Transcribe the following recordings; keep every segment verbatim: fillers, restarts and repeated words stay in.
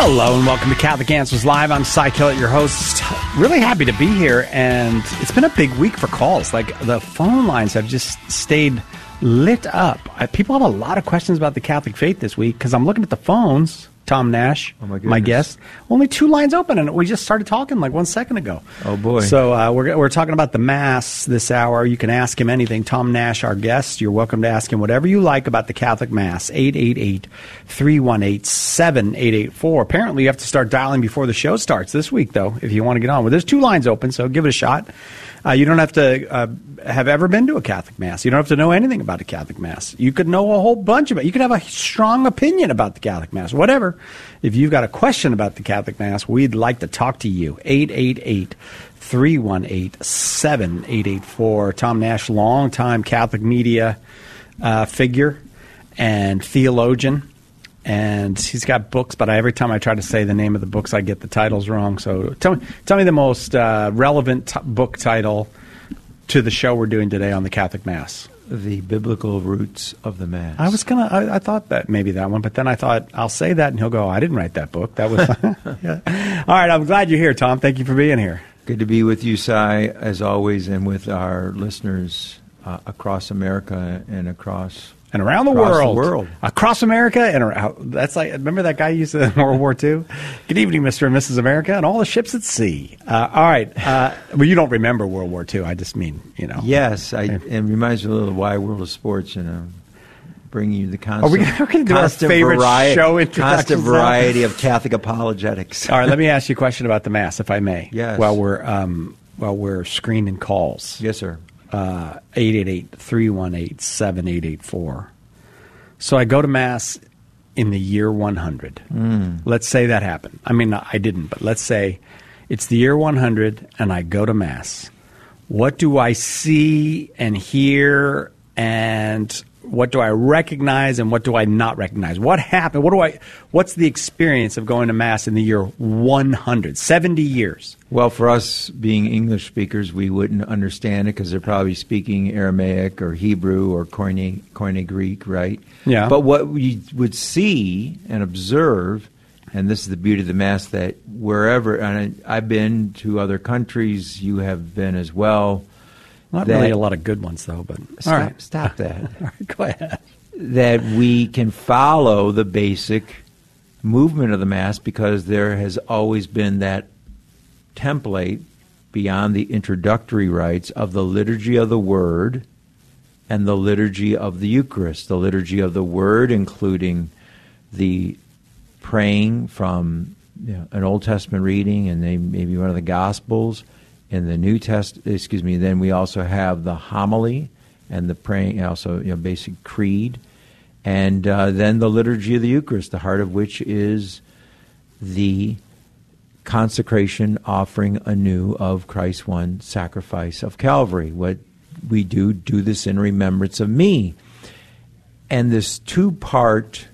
Hello and welcome to Catholic Answers Live. I'm Cy Kellett, your host. Really happy to be here, and it's been a big week for calls. Like, the phone lines have just stayed lit up. I, people have a lot of questions about the Catholic faith this week because I'm looking at the phones. Tom Nash, oh my, my guest, only two lines open, and we just started talking like one second ago. Oh, boy. So uh, we're, we're talking about the Mass this hour. You can ask him anything. Tom Nash, our guest, you're welcome to ask him whatever you like about the Catholic Mass. eight eight eight, three one eight, seven eight eight four. Apparently, you have to start dialing before the show starts this week, though, if you want to get on. Well, there's two lines open, so give it a shot. Uh, you don't have to uh, have ever been to a Catholic Mass. You don't have to know anything about a Catholic Mass. You could know a whole bunch about it. You could have a strong opinion about the Catholic Mass, whatever. If you've got a question about the Catholic Mass, we'd like to talk to you. eight eight eight, three one eight, seven eight eight four. Tom Nash, longtime Catholic media uh, figure and theologian. And he's got books, but I, every time I try to say the name of the books, I get the titles wrong. So tell me, tell me the most uh, relevant t- book title to the show we're doing today on the Catholic Mass. The Biblical Roots of the Mass. I was gonna, I, I thought that maybe that one, but then I thought I'll say that, and he'll go, "I didn't write that book." That was. Yeah. All right, I'm glad you're here, Tom. Thank you for being here. Good to be with you, Cy, as always, and with our listeners uh, across America and across. And around the Across world. the world. Across America. And around, that's like, remember that guy you used to in World War Two? Good evening, Mister and Missus America, and all the ships at sea. Uh, all right. Uh, well, you don't remember World War Two. I just mean, you know. Yes. I, it reminds me a little of Wide World of Sports, you know, bringing you the constant, Are we going to do our favorite variety, show constant variety of Catholic apologetics. All right. Let me ask you a question about the Mass, if I may. Yes. While we're, um, while we're screening calls. Yes, sir. Uh, eight eight eight, three one eight, seven eight eight four. So I go to Mass in the year one hundred. Mm. Let's say that happened. I mean, I didn't, but let's say it's the year one hundred and I go to Mass. What do I see and hear, and what do I recognize and what do I not recognize? What happened? What do I? What's the experience of going to Mass in the year one hundred? seventy years. Well, for us being English speakers, we wouldn't understand it because they're probably speaking Aramaic or Hebrew or Koine, Koine Greek, right? Yeah. But what we would see and observe, and this is the beauty of the Mass, that wherever, and I've been to other countries, you have been as well. Not that, really a lot of good ones, though. But stop, all right, stop that. All right, go ahead. That we can follow the basic movement of the Mass because there has always been that template beyond the introductory rites of the liturgy of the Word and the liturgy of the Eucharist. The liturgy of the Word, including the praying from you know, an Old Testament reading and they, maybe one of the Gospels. In the New Testament, excuse me, then we also have the homily and the praying, also you know, basic creed, and uh, then the liturgy of the Eucharist, the heart of which is the consecration, offering anew of Christ's one sacrifice of Calvary. What we do, do this in remembrance of me. And this two-part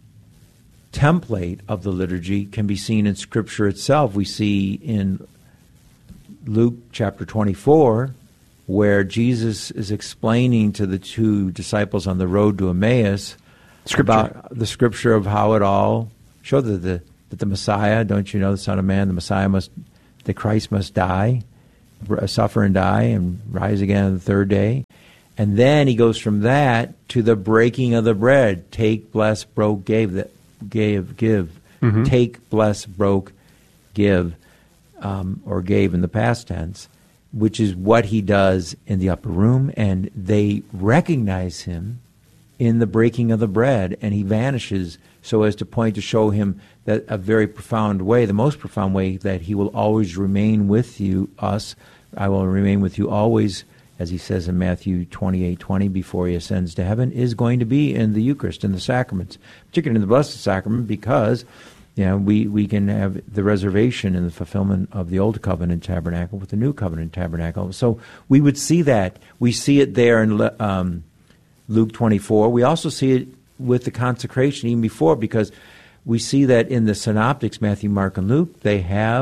template of the liturgy can be seen in Scripture itself. We see in Luke chapter twenty-four, where Jesus is explaining to the two disciples on the road to Emmaus Scripture. about the Scripture of how it all showed that the that the Messiah, don't you know, the Son of Man, the Messiah must, the Christ must die, suffer and die, and rise again on the third day. And then he goes from that to the breaking of the bread. Take, bless, broke, gave, that gave, give. Mm-hmm. Take, bless, broke, give. Um, or gave in the past tense, which is what he does in the upper room, and they recognize him in the breaking of the bread, and he vanishes so as to point to show him that a very profound way, the most profound way, that he will always remain with you, us. I will remain with you always, as he says in Matthew twenty-eight twenty, before he ascends to heaven, is going to be in the Eucharist, in the sacraments, particularly in the Blessed Sacrament, because you know, we, we can have the reservation in the fulfillment of the Old Covenant Tabernacle with the New Covenant Tabernacle. So we would see that. We see it there in um, Luke twenty-four. We also see it with the consecration even before, because we see that in the Synoptics, Matthew, Mark, and Luke, they have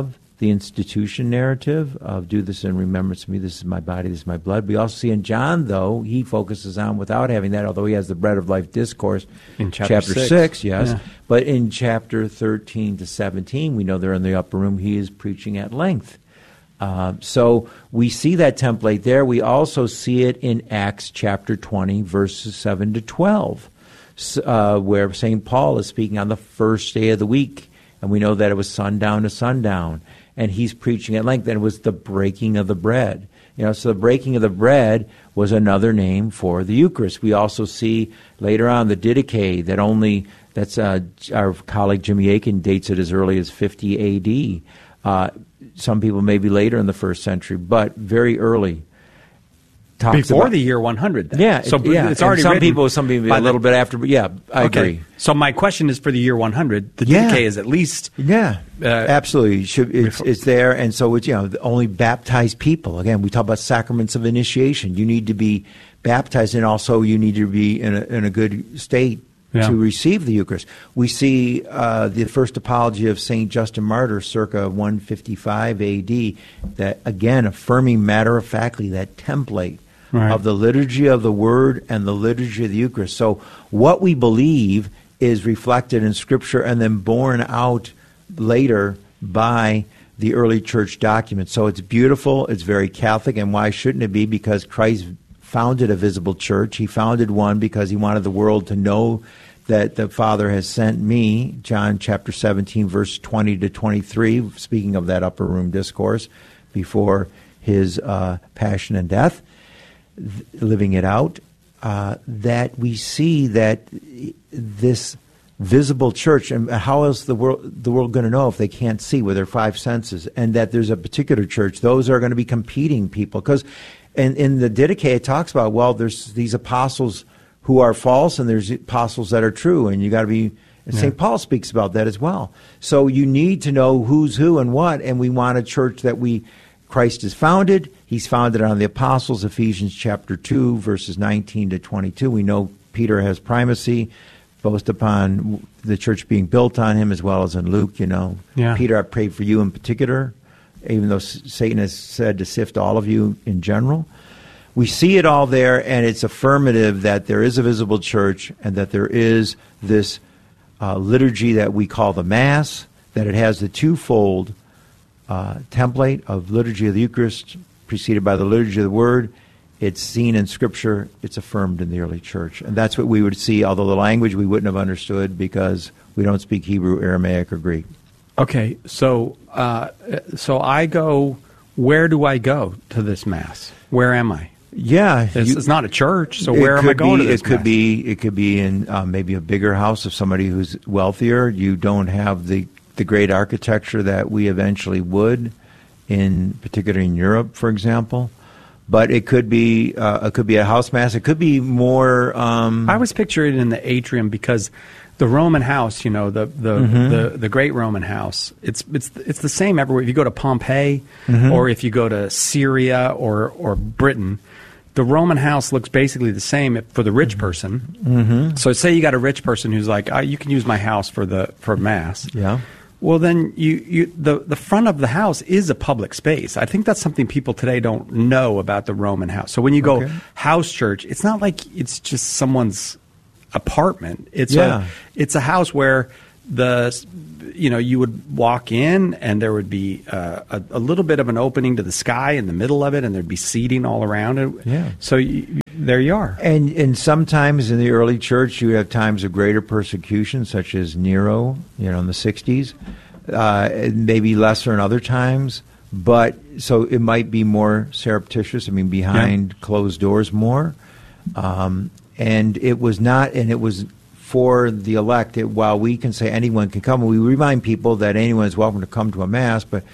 the institution narrative of do this in remembrance of me, this is my body, this is my blood. We also see in John, though, he focuses on without having that, although he has the bread of life discourse in chapter, chapter six. six, yes. Yeah. But in chapter thirteen to seventeen, we know they're in the upper room, he is preaching at length. Uh, so we see that template there. We also see it in Acts chapter twenty, verses seven to twelve, uh, where Saint Paul is speaking on the first day of the week. And we know that it was sundown to sundown. And he's preaching at length. And it was the breaking of the bread. You know, so the breaking of the bread was another name for the Eucharist. We also see later on the Didache that only, that's uh, our colleague Jimmy Aiken dates it as early as fifty A D. Uh, some people maybe later in the first century, but very early. Talks Before about, the year one hundred, then. Yeah, so yeah. it's already and some written people, some people by a little the, bit after, but yeah, I okay. agree. So my question is for the year one hundred. The Yeah. Didache is at least Yeah, uh, absolutely. Should, it's, it's there, and so it's, you know, only baptized people. Again, we talk about sacraments of initiation. You need to be baptized, and also you need to be in a, in a good state Yeah. to receive the Eucharist. We see uh, the first apology of Saint Justin Martyr, circa one fifty-five A D, that again affirming matter-of-factly that template Right. of the liturgy of the Word and the liturgy of the Eucharist. So what we believe is reflected in Scripture and then borne out later by the early church documents. So it's beautiful, it's very Catholic, and why shouldn't it be? Because Christ founded a visible church. He founded one because he wanted the world to know that the Father has sent me, John chapter seventeen, verse twenty to twenty-three, speaking of that upper room discourse before his uh, passion and death. Living it out, uh, that we see that this visible church, and how else the world the world going to know if they can't see with their five senses, and that there's a particular church, those are going to be competing people. Because in, in the Didache it talks about, well, there's these apostles who are false and there's apostles that are true, and you got to be, and yeah. Saint Paul speaks about that as well. So you need to know who's who and what, and we want a church that we Christ is founded. He's founded on the apostles, Ephesians chapter two, verses nineteen to twenty-two. We know Peter has primacy, both upon the church being built on him, as well as in Luke, you know. Yeah. Peter, I prayed for you in particular, even though Satan has said to sift all of you in general. We see it all there, and it's affirmative that there is a visible church and that there is this uh, liturgy that we call the Mass, that it has the twofold Uh, template of liturgy of the Eucharist preceded by the liturgy of the Word. It's seen in Scripture. It's affirmed in the early church. And that's what we would see, although the language we wouldn't have understood because we don't speak Hebrew, Aramaic, or Greek. Okay, so uh, so I go, where do I go to this Mass? Where am I? Yeah. It's, you, it's not a church, so where am I could going be, to this It could Mass? be It could be in uh, maybe a bigger house of somebody who's wealthier. You don't have the the great architecture that we eventually would, in particularly in Europe, for example. But it could be uh, it could be a house mass. It could be more. Um, I was picturing it in the atrium because the Roman house, you know, the the, Mm-hmm. the the great Roman house. It's it's it's the same everywhere. If you go to Pompeii, Mm-hmm. or if you go to Syria or or Britain, the Roman house looks basically the same for the rich person. Mm-hmm. So say you got a rich person who's like, oh, you can use my house for the for Mass. Yeah. Well, then you, you the, the front of the house is a public space. I think that's something people today don't know about the Roman house. So when you go Okay. house church, it's not like it's just someone's apartment. It's Yeah. a it's a house where the you know you would walk in and there would be uh, a, a little bit of an opening to the sky in the middle of it, and there'd be seating all around it. Yeah. So you, there you are. And and sometimes in the early church, you have times of greater persecution, such as Nero, you know, in the sixties. Uh, maybe lesser in other times, but so it might be more surreptitious. I mean, behind Yeah. closed doors more. Um, and it was not, and it was for the elect. It, while we can say anyone can come, we remind people that anyone is welcome to come to a Mass, but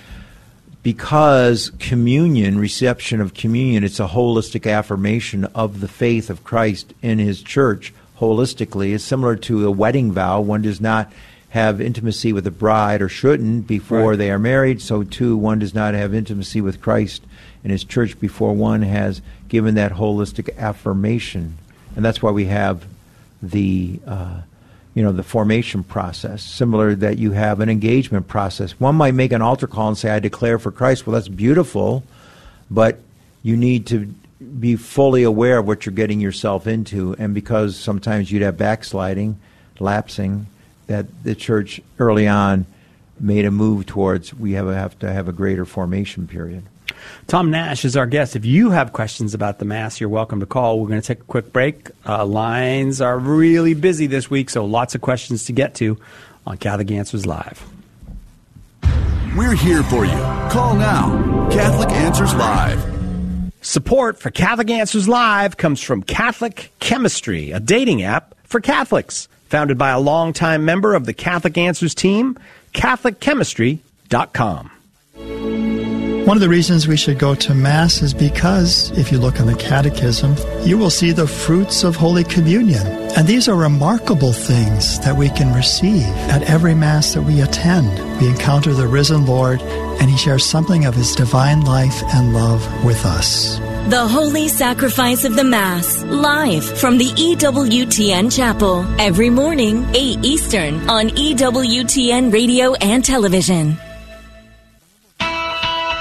because communion, reception of communion, it's a holistic affirmation of the faith of Christ in His church holistically. It's similar to a wedding vow. One does not have intimacy with the bride, or shouldn't, before Right. they are married. So, too, one does not have intimacy with Christ in His church before one has given that holistic affirmation. And that's why we have the, uh, you know, the formation process, similar that you have an engagement process. One might make an altar call and say, I declare for Christ. Well, that's beautiful, but you need to be fully aware of what you're getting yourself into. And because sometimes you'd have backsliding, lapsing, that the church early on made a move towards, we have, a, have to have a greater formation period. Tom Nash is our guest. If you have questions about the Mass, you're welcome to call. We're going to take a quick break. Uh, lines are really busy this week, so lots of questions to get to on Catholic Answers Live. We're here for you. Call now. Catholic Answers Live. Support for Catholic Answers Live comes from Catholic Chemistry, a dating app for Catholics. Founded by a longtime member of the Catholic Answers team, Catholic Chemistry dot com. One of the reasons we should go to Mass is because, if you look in the Catechism, you will see the fruits of Holy Communion. And these are remarkable things that we can receive at every Mass that we attend. We encounter the risen Lord, and He shares something of His divine life and love with us. The Holy Sacrifice of the Mass, live from the E W T N Chapel, every morning, eight Eastern, on E W T N Radio and Television.